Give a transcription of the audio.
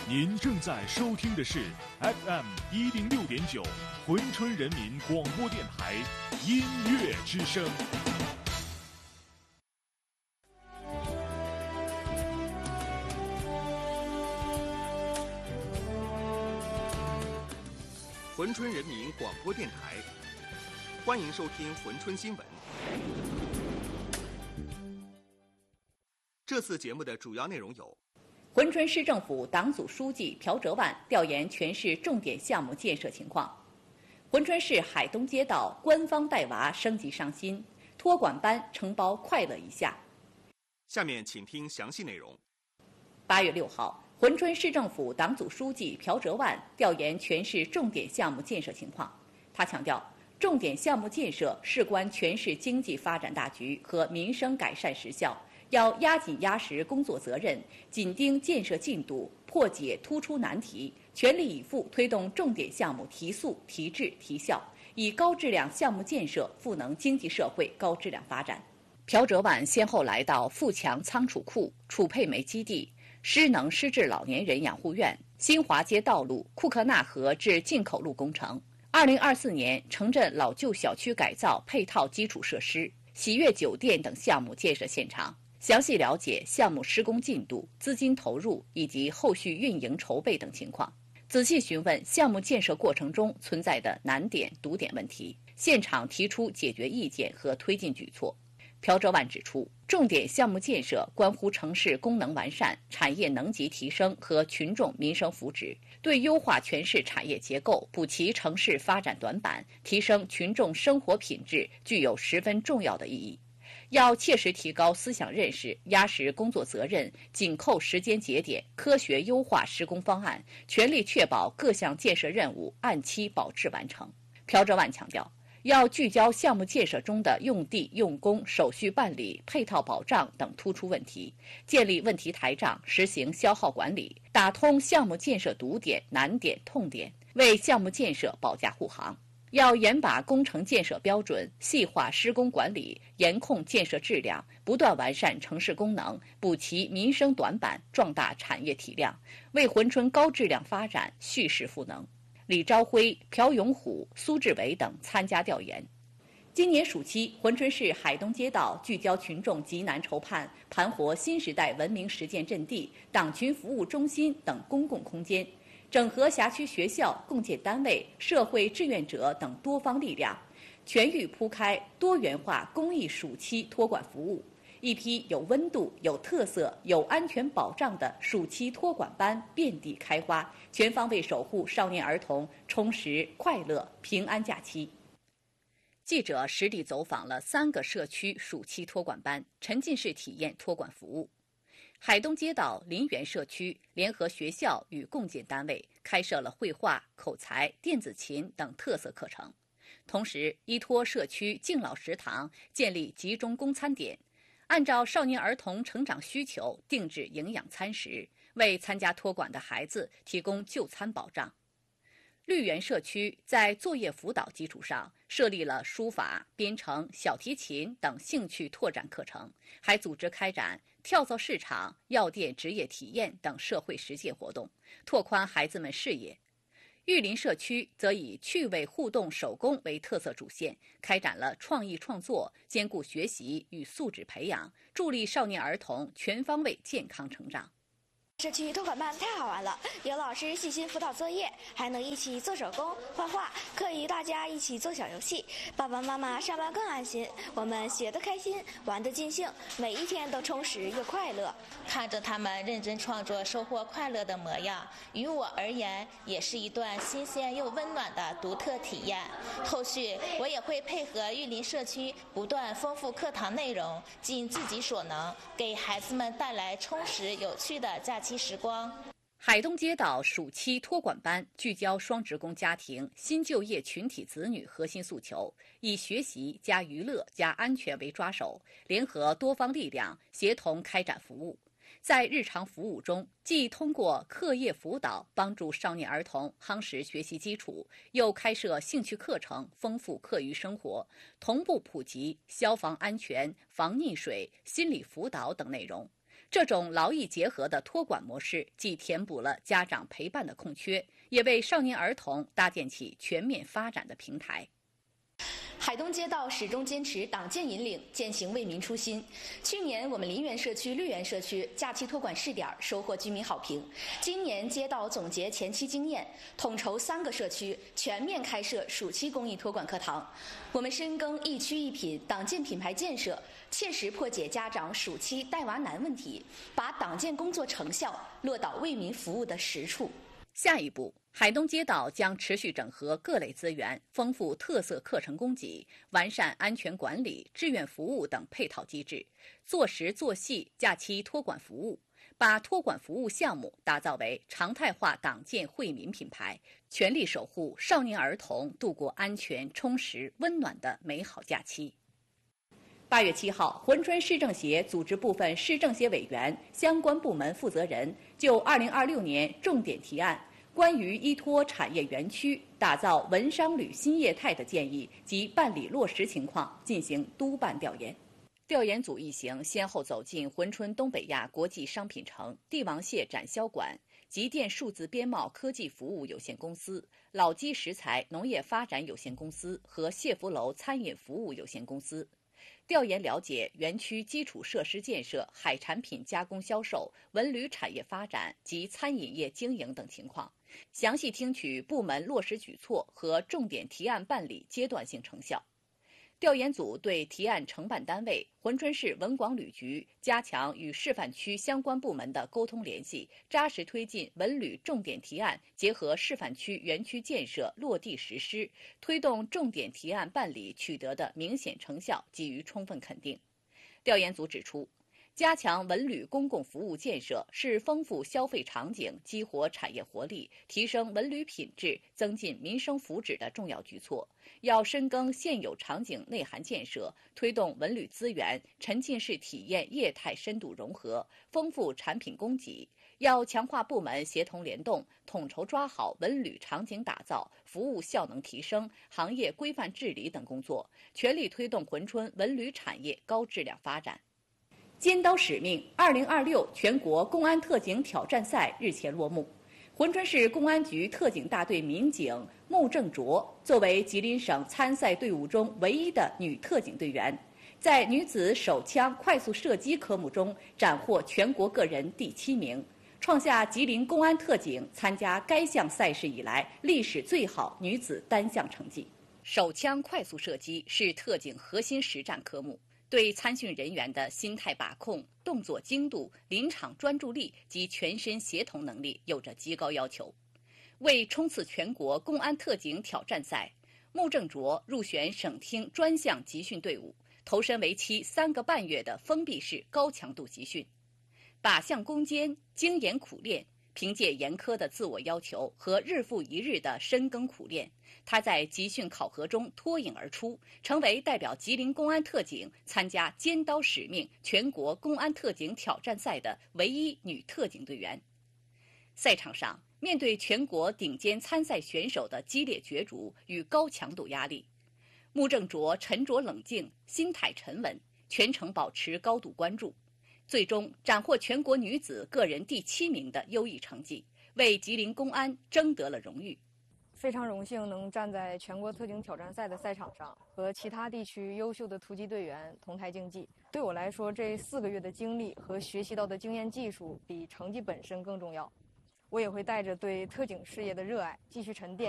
您正在收听的是 FM106.9珲春人民广播电台音乐之声。 珲春人民广播电台，欢迎收听珲春新闻。这次节目的主要内容有： 珲春市政府党组书记朴哲万调研全市重点项目建设情况；珲春市海东街道官方带娃升级上新，托管班承包快乐一下。 下面请听详细内容。 8月6号，珲春市政府党组书记朴哲万调研全市重点项目建设情况。他强调，重点项目建设事关全市经济发展大局和民生改善实效，要压紧压实工作责任，紧盯建设进度，破解突出难题，全力以赴推动重点项目提速、提质、提效，以高质量项目建设赋能经济社会高质量发展。朴哲万先后来到富强仓储库、储配煤基地、失能失智老年人养护院、新华街道路、库克纳河至进口路工程，2024年城镇老旧小区改造配套基础设施、喜悦酒店等项目建设现场，详细了解项目施工进度、资金投入以及后续运营筹备等情况，仔细询问项目建设过程中存在的难点、堵点问题，现场提出解决意见和推进举措。朴哲万指出，重点项目建设关乎城市功能完善、产业能级提升和群众民生福祉，对优化全市产业结构、补齐城市发展短板、提升群众生活品质具有十分重要的意义。要切实提高思想认识，压实工作责任，紧扣时间节点，科学优化施工方案，全力确保各项建设任务按期保质完成。朴哲万强调，要聚焦项目建设中的用地、用工、手续办理、配套保障等突出问题，建立问题台账，实行消耗管理，打通项目建设堵点、难点、痛点，为项目建设保驾护航。要严把工程建设标准，细化施工管理，严控建设质量，不断完善城市功能，补齐民生短板，壮大产业体量，为珲春高质量发展蓄势赋能。李朝辉、朴永虎、苏志伟等参加调研。今年暑期，珲春市海东街道聚焦群众急难愁盼，盘活新时代文明实践阵地、党群服务中心等公共空间，整合辖区学校、共建单位、社会志愿者等多方力量，全域铺开多元化公益暑期托管服务。一批有温度、有特色、有安全保障的暑期托管班遍地开花，全方位守护少年儿童充实、快乐、平安假期。记者实地走访了3个社区暑期托管班，沉浸式体验托管服务。海东街道林园社区联合学校与共建单位开设了绘画、口才、电子琴等特色课程，同时依托社区敬老食堂建立集中供餐点，按照少年儿童成长需求定制营养餐食，为参加托管的孩子提供就餐保障。绿园社区在作业辅导基础上设立了书法、编程、小提琴等兴趣拓展课程，还组织开展跳蚤市场、药店职业体验等社会实践活动，拓宽孩子们视野。玉林社区则以趣味互动手工为特色主线，开展了创意创作，兼顾学习与素质培养，助力少年儿童全方位健康成长。 社区托管班太好玩了，有老师细心辅导作业，还能一起做手工、画画，可以大家一起做小游戏，爸爸妈妈上班更安心。我们学得开心，玩得尽兴，每一天都充实又快乐。 看着他们认真创作、收获快乐的模样，于我而言也是一段新鲜又温暖的独特体验。后续我也会配合玉林社区不断丰富课堂内容，尽自己所能，给孩子们带来充实有趣的假期时光。 海东街道暑期托管班聚焦双职工家庭、新就业群体子女核心诉求，以学习加娱乐加安全为抓手，联合多方力量，协同开展服务。在日常服务中，既通过课业辅导帮助少年儿童夯实学习基础，又开设兴趣课程，丰富课余生活，同步普及消防安全、防溺水、心理辅导等内容。 这种劳逸结合的托管模式，既填补了家长陪伴的空缺，也为少年儿童搭建起全面发展的平台。 海东街道始终坚持党建引领，践行为民初心。去年我们林园社区、绿园社区假期托管试点收获居民好评。今年街道总结前期经验，统筹3个社区全面开设暑期公益托管课堂。我们深耕一区一品党建品牌建设，切实破解家长暑期带娃难问题，把党建工作成效落到为民服务的实处。 下一步，海东街道将持续整合各类资源，丰富特色课程供给，完善安全管理、志愿服务等配套机制，做实做细假期托管服务，把托管服务项目打造为常态化党建惠民品牌，全力守护少年儿童度过安全、充实、温暖的美好假期。8月7号，珲春市政协组织部分市政协委员、相关部门负责人就2026年重点提案关于依托产业园区打造文商旅新业态的建议及办理落实情况进行督办调研。调研组一行先后走进珲春东北亚国际商品城、帝王蟹展销馆、极电数字边贸科技服务有限公司、老基食材农业发展有限公司和谢福楼餐饮服务有限公司。调研了解园区基础设施建设、海产品加工销售、文旅产业发展及餐饮业经营等情况，详细听取部门落实举措和重点提案办理阶段性成效。调研组对提案承办单位珲春市文广旅局加强与示范区相关部门的沟通联系，扎实推进文旅重点提案结合示范区园区建设落地实施，推动重点提案办理取得的明显成效给予充分肯定。调研组指出，加强文旅公共服务建设是丰富消费场景、激活产业活力、提升文旅品质、增进民生福祉的重要举措。要深耕现有场景内涵建设，推动文旅资源沉浸式体验业态深度融合，丰富产品供给。要强化部门协同联动，统筹抓好文旅场景打造、服务效能提升、行业规范治理等工作，全力推动珲春文旅产业高质量发展。尖刀使命2026全国公安特警挑战赛日前落幕。珲春市公安局特警大队民警穆正卓作为吉林省参赛队伍中唯一的女特警队员，在女子手枪快速射击科目中斩获全国个人第7名，创下吉林公安特警参加该项赛事以来历史最好女子单项成绩。手枪快速射击是特警核心实战科目，对参训人员的心态把控、动作精度、临场专注力及全身协同能力有着极高要求。为冲刺全国公安特警挑战赛，穆正卓入选省厅专项集训队伍，投身为期3个半月的封闭式高强度集训，靶向攻坚，精研苦练。凭借严苛的自我要求和日复一日的深耕苦练，她在集训考核中脱颖而出，成为代表吉林公安特警参加尖刀使命全国公安特警挑战赛的唯一女特警队员。赛场上，面对全国顶尖参赛选手的激烈角逐与高强度压力，穆正卓沉着冷静，心态沉稳，全程保持高度关注，最终斩获全国女子个人第7名的优异成绩，为吉林公安争得了荣誉。 非常荣幸能站在全国特警挑战赛的赛场上，和其他地区优秀的突击队员同台竞技。对我来说，这4个月的经历和学习到的经验技术比成绩本身更重要。我也会带着对特警事业的热爱继续沉淀。